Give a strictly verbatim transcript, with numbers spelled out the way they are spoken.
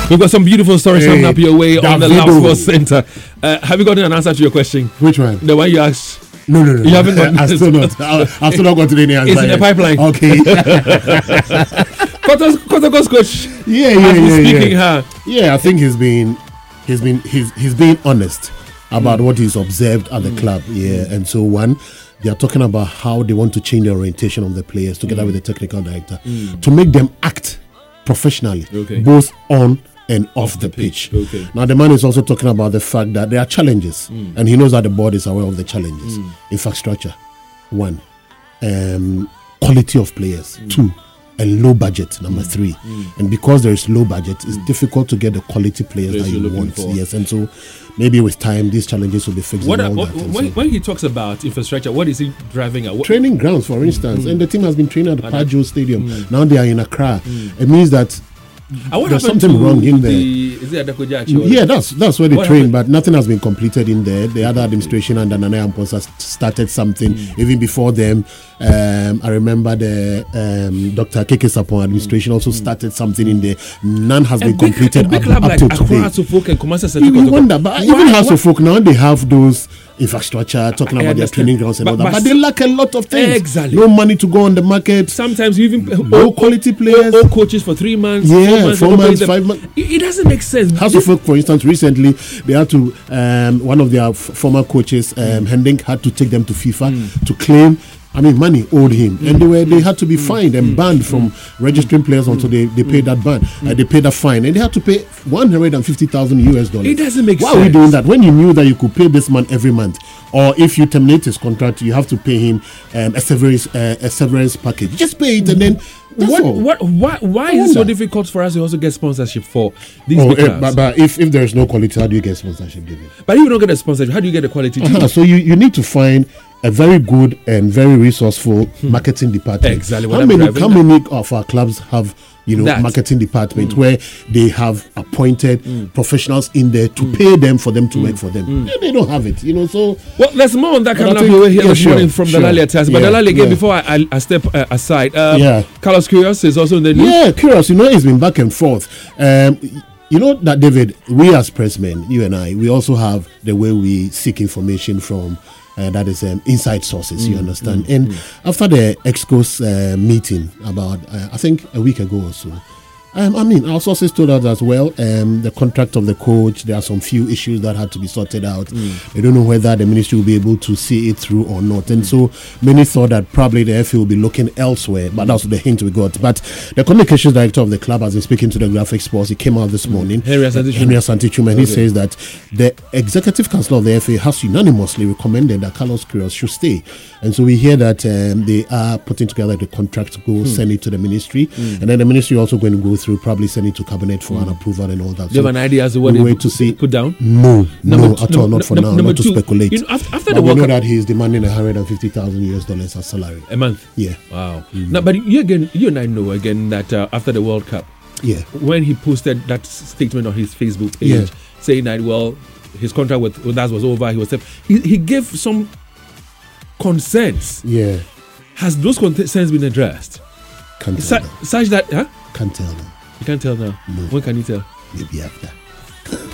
We've got some beautiful stories Hey, coming up your way on the Davido. Love Sports Center. Uh, have you gotten an answer to your question? Which one? The one you asked. No, no, no. You haven't got- I still not. I, I've still not gotten any answer. It's in the yet. pipeline. Okay. Kotoko's coach. yeah, yeah, has been yeah, speaking yeah. her. Yeah, I think he's been, he's been, he's he's being honest about Mm. what he's observed at the club. Yeah, and so one, they are talking about how they want to change the orientation of the players together Mm. with the technical director to make them act professionally, Okay. both on and off, the, the pitch. pitch. Okay. Now the man is also talking about the fact that there are challenges, and he knows that the board is aware of the challenges. Infrastructure, one, um, quality of players, two, and low budget, number three. And because there is low budget, it's difficult to get the quality players Players that you're you looking want. for. Yes, and so maybe with time these challenges will be fixed. What, and all what, that. And when, so- when he talks about infrastructure, what is he driving at? What, training grounds, for instance, and the team has been training at the And that- Pajo Stadium. Now they are in Accra. It means that and what there's happened something to wrong in there. the, is it Adekojachi? or- Yeah, that's that's where they What train, happened? but nothing has been completed in there. The other administration and the Nana Amponsa started something even before them. Um, I remember the um, Doctor Keke Sapon administration also started something in there. None has A been big, a completed big up, club up like to Accra today. Suffolk and Kumasi City You, you Kotoko. wonder, but Why- even House why- of Folk now they have those infrastructure talking I about their understand. training grounds and But- all that, but but they lack a lot of things. Exactly. No money to go on the market. Sometimes you even Low quality players. all coaches for three months. Yeah, four months, four you're months, paying them. five months. It, it doesn't make sense. House of Folk, for instance, recently they had to um, one of their f- former coaches, um, Hendink, had to take them to FIFA to claim. I mean, money owed him, and they were they had to be fined and banned from registering players until they, they paid that ban. Uh, they paid that fine, and they had to pay one hundred and fifty thousand U S dollars. It doesn't make Why sense. are we doing that when you knew that you could pay this man every month, or if you terminate his contract, you have to pay him um, a severance uh, a severance package. Just pay it, and then that's What, all. what, why, why I is it so wonder. difficult for us to also get sponsorship for these Oh, big eh, clubs? but, but if, if there is no quality, how do you get sponsorship given? But if you don't get a sponsorship, how do you get the quality? too? Uh-huh. So you, you need to find a very good and very resourceful marketing department. Exactly what How I'm many driving how at. many of our clubs have you know That. marketing department where they have appointed professionals in there to pay them for them to work for them? Yeah, they don't have it, you know. So Well, there's more on that But coming I up think- your way here yeah, this sure, morning from sure. the Dalali test. But Yeah, Dalali, again, yeah. before I, I, I step uh, aside, um, Yeah. Carlos Curios is also in the news. yeah, curious. You know, it's been back and forth. Um, you know that, David, we as pressmen, you and I, we also have the way we seek information from. Uh, that is um, inside sources, you understand. and after the Excos uh, meeting about, uh, I think a week ago or so, um, I mean, our sources told us as well. Um, the contract of the coach, there are some few issues that had to be sorted out. They don't know whether the ministry will be able to see it through or not. And so many thought that probably the F A will be looking elsewhere, but that's the hint we got. But the communications director of the club has been speaking to the Graphic Sports. He came out this morning. Henry Asante Chuma. Henry Asante Chuma, and he says that the executive council of the F A has unanimously recommended that Carlos Queiroz should stay. And so we hear that um, they are putting together the contract to go send it to the ministry, and then the ministry also going to go through, probably send it to cabinet for an approval and all that. Do you have an idea as to what we they wait to see. put down? No, Number no, two- at all, number- not for num- now, number not to two, speculate. you know, after, after But the we World know Cup, that he's demanding one hundred fifty thousand U S dollars as salary. a month. Yeah, Wow. Now, but you again, you and I know again that uh, after the World Cup, yeah, when he posted that s- statement on his Facebook page Yeah. saying that, well, his contract with, with us was over, he was he, he gave some concerns. yeah. Has those concerns been addressed? Can't Su- tell now. such that, huh? Can't tell now. You can't tell now. No. When can you tell? Maybe after.